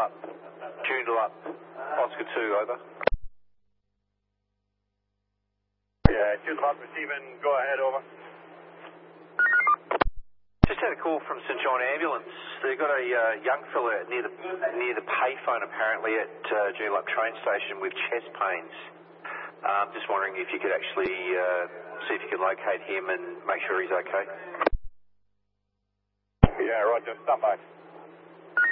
up. Joondalup, Oscar 2, over. Yeah, Joondalup receiving, go ahead, over. Just had a call from St John Ambulance. They've got a young fella near the payphone apparently at Joondalup train station with chest pains. Just wondering if you could actually see if you could locate him and make sure he's okay. Yeah, roger, stand by.